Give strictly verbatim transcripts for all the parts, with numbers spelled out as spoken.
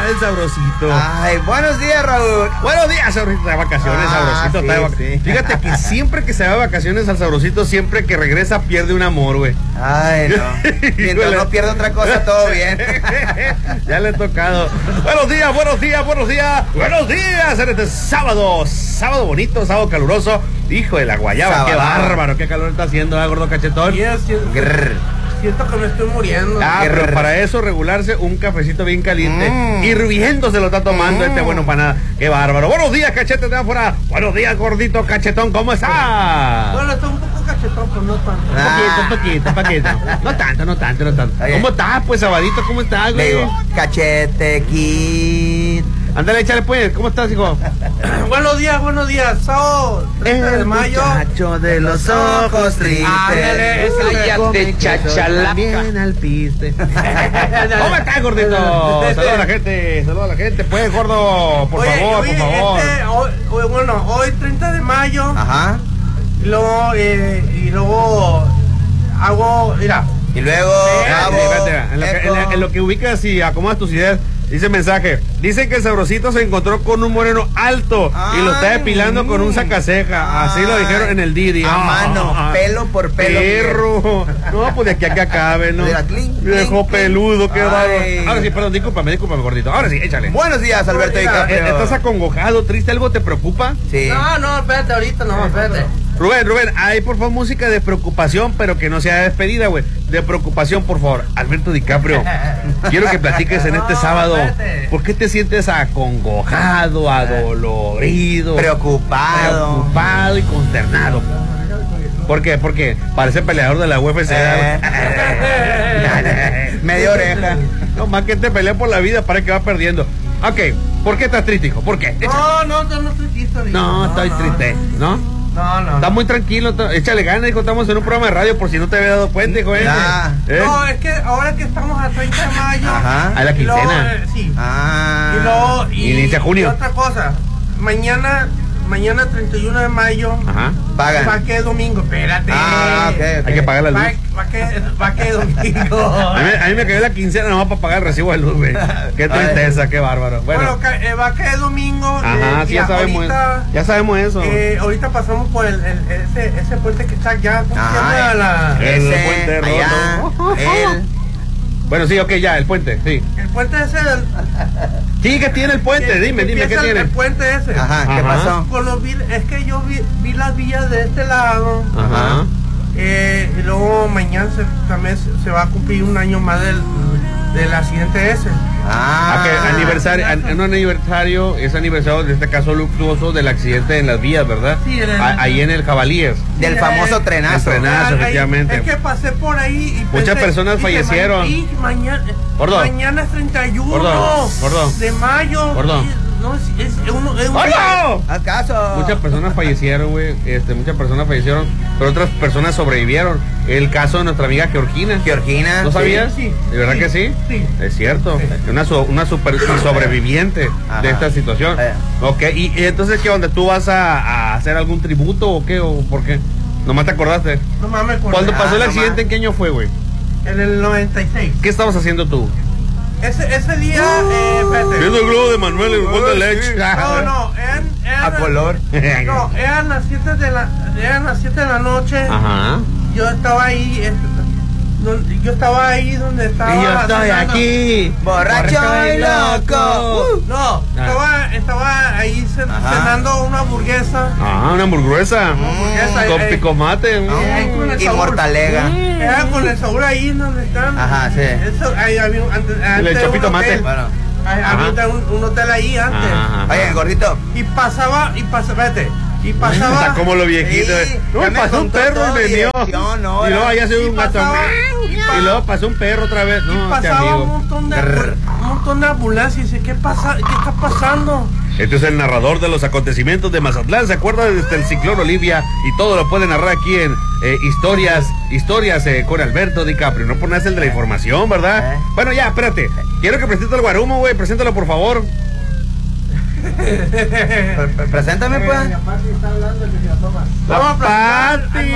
del Sabrosito. Ay, buenos días, Raúl. Buenos días, Sabrosito. Está de vacaciones, ah, Sabrosito. Sí, está de vac... sí. Fíjate que siempre que se va de vacaciones al Sabrosito, siempre que regresa pierde un amor, güey. Ay, no. Mientras no pierde otra cosa, todo bien. Ya le he tocado. Buenos días, buenos días, buenos días. Buenos días en este sábado. Sábado bonito, sábado caluroso. Hijo de la guayaba, sábado. Qué bárbaro, qué calor está haciendo, ¿eh, gordo cachetón? Yes, yes. Siento que me estoy muriendo. Ah, Grrr. Pero para eso regularse un cafecito bien caliente. Mm. Hirviendo se lo está tomando mm. este bueno para nada. Qué bárbaro. Buenos días, cachete de afuera. Buenos días, gordito cachetón, ¿cómo estás? Bueno, estoy un poco cachetón, pero no tanto. Ah. Un poquito, un poquito, un poquito. No tanto, no tanto, no tanto. Oye. ¿Cómo estás, pues, sabadito? ¿Cómo estás, güey? Digo, cachete, kid. Ándale, échale pues, ¿cómo estás, hijo? Buenos días, buenos días, sábado treinta de mayo. Muchacho de los ojos tristes. Ándale, cállate, chachalaca. Bien al piste. ¿Cómo estás, gordito? Saludos a la gente, saludos a la gente, pues, gordo, por oye, favor, oye, por favor. Este, hoy, bueno, hoy treinta de mayo. Ajá. Y luego, eh, y luego hago, mira. Y luego, espérate, espérate, en, lo que, en, la, en lo que ubicas y acomodas tus ideas. Dice mensaje, dicen que el Sabrosito se encontró con un moreno alto. Ay, y lo está depilando mm, con un sacaceja. Así lo dijeron en el Didi. A ah, mano, ah, pelo por pelo. Perro. No, pues de aquí a que acabe, ¿no? Viejo peludo, qué bárbaro. Ahora sí, perdón, discúlpame, discúlpame, gordito. Ahora sí, échale. Buenos días, Alberto. ¿Estás acongojado, triste? ¿Algo te preocupa? Sí. No, no, espérate, ahorita no, espérate. Rubén, Rubén, hay por favor música de preocupación, pero que no sea despedida, güey. De preocupación, por favor. Alberto DiCaprio, quiero que platiques en este no, sábado. Espérate. ¿Por qué te sientes acongojado, adolorido, preocupado, preocupado y consternado? ¿Por qué? Porque parece peleador de la U F C. Eh. Media oreja. No, más que te pelea por la vida, para que va perdiendo. Ok, ¿por qué estás triste, hijo? ¿Por qué? No, no, no, no estoy triste. No, no, estoy no, triste, ¿no? No, no. Está muy tranquilo, échale ganas, hijo, estamos en un programa de radio por si no te había dado cuenta, hijo. ¿Eh? ¿Eh? No, es que ahora que estamos a treinta de mayo. Ajá. A la quincena. Luego, eh, sí. Ah. Y luego. Y, inicia junio. Y otra cosa. Mañana, mañana treinta y uno de mayo. Ajá. Pagan. ¿Para qué domingo? Espérate. Ah, okay, okay. Hay que pagar la luz. ¿Para qué, pa qué domingo? a, mí, a mí me cayó la quincena nomás para pagar el recibo de luz, güey. Qué tristeza, qué bárbaro. Bueno, bueno eh, va a caer domingo. Ajá, eh, sí, ya sabemos ahorita, eso. Ya sabemos eso. Eh, ahorita pasamos por el, el, ese, ese puente que está allá. ¿Cómo se llama? La... Ese, el puente roto. El... Bueno, sí, ok, ya, el puente, sí. El puente ese del... Sí, ¿qué tiene el puente? Que, dime, que dime, ¿qué tiene? El puente ese. Ajá, ¿qué Ajá. pasó? Con los, es que yo vi, vi las villas de este lado. Ajá. Eh, y luego mañana se, también se, se va a cumplir un año más del, del accidente ese. Ah, okay, aniversario, en un aniversario, es aniversario de este caso luctuoso del accidente en las vías, ¿verdad? Sí, en el, a, ahí en el Jabalíes. Del sí, famoso trenazo. El trenazo, ahí, efectivamente. Es que pasé por ahí y muchas pensé, personas fallecieron. Y mañana, Gordo. mañana es treinta y uno Gordo. Gordo. de mayo. Gordo. No, es, es uno, es uno. ¡Gordo! ¿Acaso? Muchas personas fallecieron, güey. Este, muchas personas fallecieron, pero otras personas sobrevivieron. El caso de nuestra amiga Georgina. Georgina. ¿No sabías? Sí. ¿De verdad sí, que sí? Sí. Es cierto. Sí. Una, una super sobreviviente Ajá. de esta situación. Eh. Ok, y, y entonces, ¿qué onda? ¿Tú vas a, a hacer algún tributo o qué? ¿O por qué? ¿Nomás te acordaste? Nomás me acordé. Cuando pasó ah, el accidente, nomás. ¿en qué año fue, güey? En el noventa y seis. ¿Qué estabas haciendo tú? Ese, ese día, uh, eh, espérate. Viendo el globo de Manuel, el gol de leche. No, no, eran, eran a color. No, eran las siete de la, eran las siete de la noche. Ajá. Yo estaba ahí, eh, yo estaba ahí donde estaba. Y yo estoy cenando. Aquí, borracho y loco. Uh, no, estaba, estaba ahí cen, cenando una hamburguesa. Ah, una hamburguesa. Una hamburguesa. Con eh, picomate. Eh, eh, con el y mortalega. Mm. Era con el sabor ahí donde están. Ajá, sí. Eso, ahí había un, antes, antes le echó pitomate. Bueno. Ahí, había un, un hotel ahí antes. Ajá. Oye, gordito. Y pasaba, y pasaba, espérate. Y pasaba. Está como lo viejito. Sí, no, pasó un perro y me dio. No, y luego allá se ve un gato. Y, y luego pasó un perro otra vez. No, y pasaba un montón de, un montón de ambulancias. Y dice, ¿qué pasa? ¿Qué está pasando? Este es el narrador de los acontecimientos de Mazatlán. ¿Se acuerda desde el ciclón Olivia? Y todo lo puede narrar aquí en eh, historias, historias eh, con Alberto DiCaprio. No pones el de la información, ¿verdad? ¿Eh? Bueno, ya, espérate. Quiero que presente el guarumo, güey. Preséntalo, por favor. Preséntame, pues. La Pati.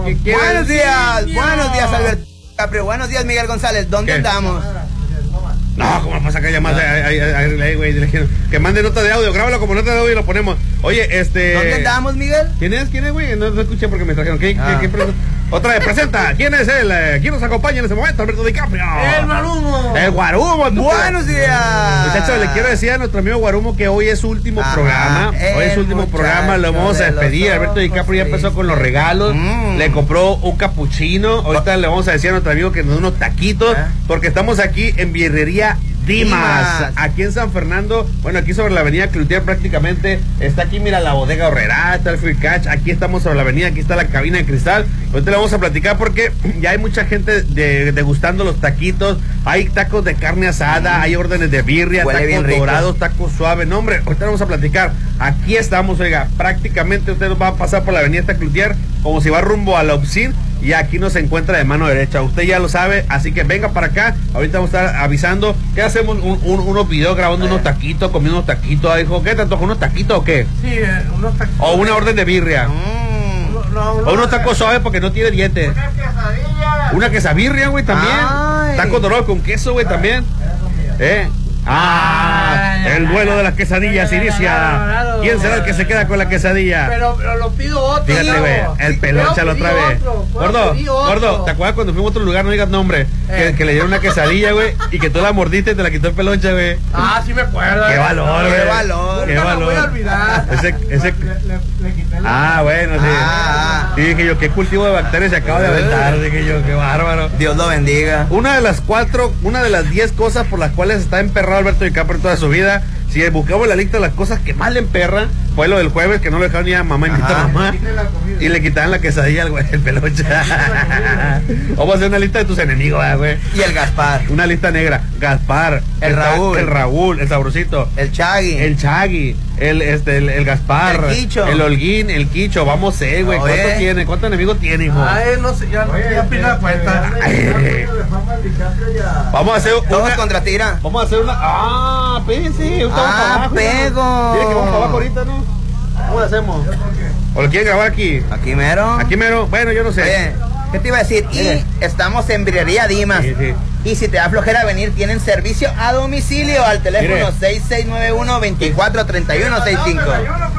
Buenos días, buenos días, Alberto DiCaprio. Buenos días, Miguel González. ¿Dónde ¿Qué? andamos? No, ¿cómo pasa que llamaste a güey? Que mande nota de audio, grábalo como nota de audio y lo ponemos. Oye, este... ¿Dónde andamos, Miguel? ¿Quién es? ¿Quién es, güey? No, no escuché porque me trajeron. ¿Qué, ah. ¿qué, qué, qué Otra vez, presenta. ¿Quién es él? ¿Quién nos acompaña en ese momento? Alberto DiCaprio. El Guarumo. El Guarumo. Buenos días. Muchachos, le quiero decir a nuestro amigo Guarumo que hoy es su último Ajá, programa. Hoy es su último programa. Lo vamos a despedir. Alberto DiCaprio ya empezó con los regalos. Mm. Le compró un capuchino. Ahorita le vamos a decir a nuestro amigo que nos dé unos taquitos. ¿Eh? Porque estamos aquí en Birrería Dimas, Dimas, aquí en San Fernando, bueno, aquí sobre la avenida Cloutier prácticamente, está aquí, mira, la bodega Horrera, está el Free Catch, aquí estamos sobre la avenida, aquí está la cabina de cristal, ahorita le vamos a platicar porque ya hay mucha gente de, degustando los taquitos, hay tacos de carne asada, hay órdenes de birria, Huele tacos dorados, tacos suaves, no hombre, ahorita le vamos a platicar, aquí estamos, oiga, prácticamente usted va a pasar por la avenida Cloutier, como si va rumbo a la Opsin, y aquí nos encuentra de mano derecha, usted ya lo sabe, así que venga para acá, ahorita vamos a estar avisando, ¿qué hacemos? Un, un, unos videos grabando unos taquitos, comiendo unos taquitos, dijo, ¿qué te antoja? ¿Unos taquitos o qué? Sí, eh, unos taquitos. O una orden de birria. Mm. No, no, no, o unos tacos suaves porque no tiene dientes. Una quesadilla. Una quesabirria, güey, también. Ay. Tacos dorados con queso, güey, también. Eh. Ah, ay, el duelo de las quesadillas inicia. ¿Quién será el que se queda con la quesadilla? Pero, pero lo pido otro. Fíjate, güey, el peloncha otra vez. Gordo, gordo, ¿te acuerdas cuando fuimos a otro lugar? No digas nombre. Eh. Que, que le dieron una quesadilla, güey, y que tú la mordiste y te la quitó el peloncha, güey. Ah, sí me acuerdo. Qué valor, güey. Qué valor. Qué valor. No voy a olvidar. Ese, ese... Le, le, le quité el... Ah, bueno, sí. Ah, sí, dije yo, qué cultivo de bacterias se acaba de aventar. Dije yo, qué bárbaro. Dios lo bendiga. Una de las cuatro, una de las diez cosas por las cuales está emperrado Alberto DiCaprio en toda su vida. Si buscamos la lista de las cosas que más le emperran, fue lo del jueves, que no lo dejaron ni a mamá, ni a mamá. Y le quitaban la quesadilla al güey, el peluche. Vamos a hacer una lista de tus enemigos, güey. Y el Gaspar. Una lista negra. Gaspar. El, el Raúl. El Raúl, el sabrosito. El Chagui. El Chagui. El, este, el, el Gaspar. El Quicho. El Holguín, el Quicho. Vamos, eh, güey. ¿Cuántos eh. tiene? ¿Cuántos enemigos tiene, hijo? Ay, no sé, ya, Oye, ya pide la cuenta. Vamos a hacer Todos una... contra tira. Vamos a hacer una... Ah, pídense. Ah, pego. Mira que vamos abajo ahorita, ¿no? ¿Cómo lo hacemos? ¿O lo quieren grabar aquí? Aquí mero. Aquí mero. Bueno, yo no sé. Oye, ¿qué te iba a decir? Y estamos en Birrería Dimas. Sí, sí. Y si te da flojera venir, tienen servicio a domicilio al teléfono seis seis nueve uno, veinticuatro treinta y uno sesenta y cinco.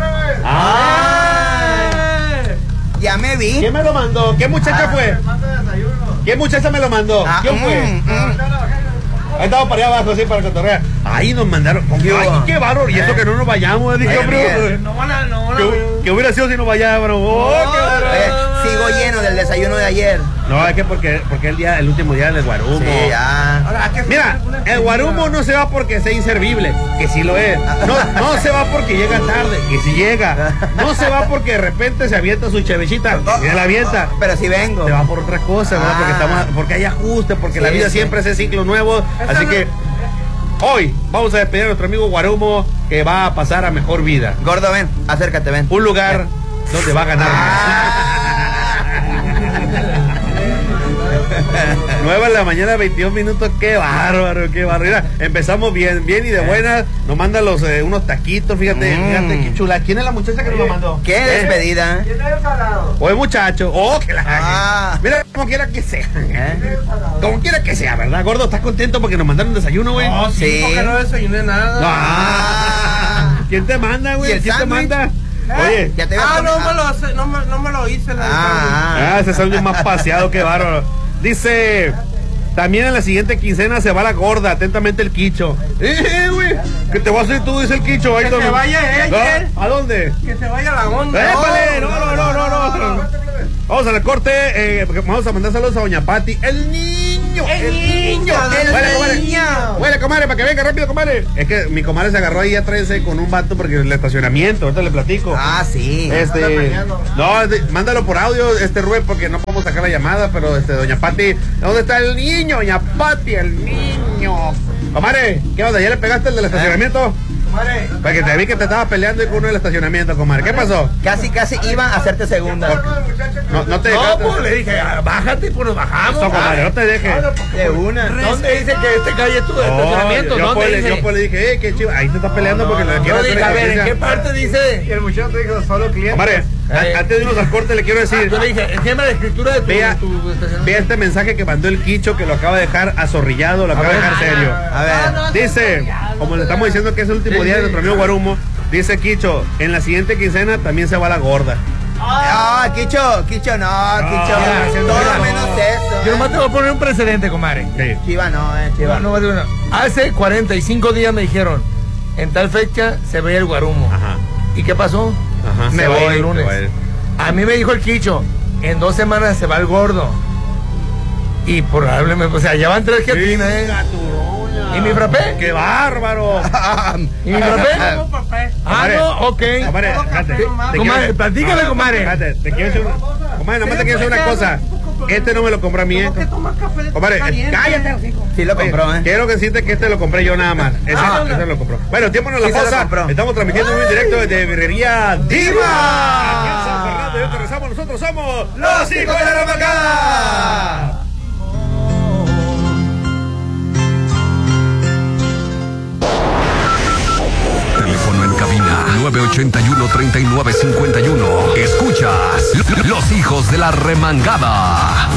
¡Ah! Ya me vi. ¿Quién me lo mandó? ¿Qué muchacha ah, fue? ¿Qué muchacha me lo mandó? Ah, ¿Quién mm, fue? Mm. Ahí estamos para allá abajo, así, para cotorrear. Ahí nos mandaron. Ay, qué bárbaro. Y eso que no nos vayamos, dije, bro. No van a, no van a. ¿Qué hubiera sido si nos vayamos? Oh, qué bárbaro. Sigo lleno del desayuno de ayer. No, es que porque, porque el día, el último día del Guarumo. Sí, ya. Mira, el Guarumo no se va porque sea inservible, que sí lo es. No, no se va porque llega tarde, que sí llega. No se va porque de repente se avienta su chevechita, que se la avienta. Pero si vengo. Se va por otras cosas, ¿verdad? Porque estamos, porque hay ajustes, porque sí, la vida sí. siempre es ciclo nuevo. Así que hoy vamos a despedir a nuestro amigo Guarumo, que va a pasar a mejor vida. Gordo, ven, acércate, ven. Un lugar ven. donde va a ganar. Ah. nueve de la mañana, veintidós minutos, qué bárbaro, qué bárbaro. Mira, empezamos bien, bien y de buenas. Nos manda los, eh, unos taquitos, fíjate, mm. fíjate qué chula. ¿Quién es la muchacha que nos lo mandó? ¿Qué ¿Eh? despedida? ¿Quién es el salado? O el muchacho. Oh, que la ah. Mira, como quiera que sea. ¿Eh? Como quiera que sea, ¿verdad, gordo? ¿Estás contento porque nos mandaron desayuno, güey? No, sí, sí. Porque no desayuné nada. Ah. ¿Quién te manda, güey? ¿Quién te manda? ¿Eh? Oye, ya te ah, no me, lo hace, no, me, no me lo hice. La ah, ah, ese sándwich más paseado, qué bárbaro. Dice, también en la siguiente quincena se va la gorda, atentamente el Quicho. Eh, güey, que te vas a hacer tú, dice el Quicho. Que se vaya ella. ¿No? ¿A dónde? Que se vaya la onda. ¡Épale! No, no, no, no, no. no. Vamos a la corte, eh, vamos a mandar saludos a doña Pati. El niño, el, el niño, el huele, comadre. niño. Huele, comadre, para que venga rápido, comadre. Es que mi comadre se agarró ahí atrás con un vato porque el estacionamiento, ahorita le platico. Ah, sí. Este, no, de, mándalo por audio, este Rubén, porque no podemos sacar la llamada, pero este, doña Pati, ¿dónde está el niño? Doña Pati, el niño. Comadre, ¿qué onda? ¿Ya le pegaste el del estacionamiento? Comadre. Porque te vi que te estabas peleando con uno del estacionamiento, comadre. ¿Qué pasó? Casi, casi iba a hacerte segunda. No, no te dejaste. No, pues le dije, bájate, pues nos bajamos. No, comadre, no te dejes. De una. ¿Dónde dice que este calle es tu estacionamiento? Yo ¿Dónde pues, dice? Yo pues le dije, eh, qué chido. Ahí te estás peleando no, porque no, le quiero hacer. A ver, ¿en qué parte dice? Y el muchacho dijo, solo clientes. Comadre, Eh, Antes de irnos al corte le quiero decir. Yo le dije, enséñame la escritura de tu, vea, de tu vea este mensaje que mandó el Quicho, que lo acaba de dejar azorrillado, lo acaba de dejar serio. A ver. Dice, como le estamos diciendo que es el último Sí, día sí. de nuestro amigo Guarumo, dice Quicho, en la siguiente quincena también se va la gorda. Ah, Quicho, Quicho no, Quicho. ya, ya, Todo ya. menos eso. Yo eh. nomás te voy a poner un precedente, comadre. Sí. Chiva no, eh, Chiva. No, no, no, no. Hace cuarenta y cinco días me dijeron, en tal fecha se veía el Guarumo. Ajá. ¿Y qué pasó? Ajá, me se va a voy ir, el lunes. se va a ir. A mí me dijo el Quicho, en dos semanas se va el gordo. Y probablemente, o sea, ya van tres gelatina, ¿eh? ¿Y mi frappé? ¡Qué bárbaro! ¿Y mi frappé? No, papá. Ah, no, ok. Comadre, espérate, te Comadre, quiero- platícale, no, comadre. espérate, te quiero decir una, comadre, nomás te quiero decir una cosa. Este no me lo compró a mí, eh. ¿Cómo que tomas café de Comadre, caliente? cállate, hocico. Sí lo compró, Oye, eh. Quiero decirte que este lo compré yo nada más. Ese, Ah. ese lo compró. Bueno, tiempo en la Sí, se lo fosa. compró. Estamos transmitiendo en directo desde Birrería Diva. Aquí en San Fernando. Y hoy regresamos. Nosotros somos los hijos de la Remangada. Teléfono en cabina nueve ochenta y uno, treinta y nueve cincuenta y uno. Escuchas Los Hijos de la Remangada.